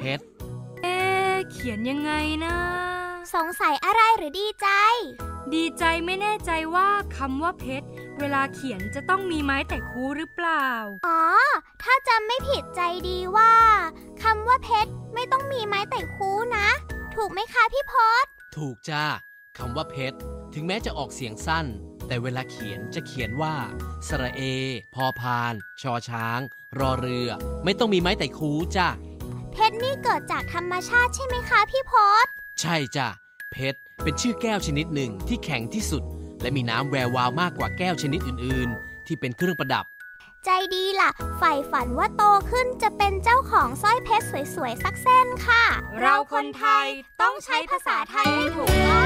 เพชรเขียนยังไงนะสงสัยอะไรหรือดีใจดีใจไม่แน่ใจว่าคำว่าเพชรเวลาเขียนจะต้องมีไม้แต่คูหรือเปล่าอ๋อถ้าจำไม่ผิดใจดีว่าคำว่าเพชรไม่ต้องมีไม้แต่คูนะถูกไหมคะพี่พศถูกจ้าคำว่าเพชรถึงแม้จะออกเสียงสั้นแต่เวลาเขียนจะเขียนว่าสระเอพอพานชอช้างรอเรือไม่ต้องมีไม้แต่คูจ้าเพชรนี่เกิดจากธรรมชาติใช่ไหมคะพี่พศใช่จ้ะเพชรเป็นชื่อแก้วชนิดหนึ่งที่แข็งที่สุดและมีน้ำแวววาวมากกว่าแก้วชนิดอื่นๆที่เป็นเครื่องประดับใจดีล่ะใฝ่ฝันว่าโตขึ้นจะเป็นเจ้าของสร้อยเพชรสวยๆสักเส้นค่ะเราคนไทยต้องใช้ภาษาไทยให้ถูกต้อง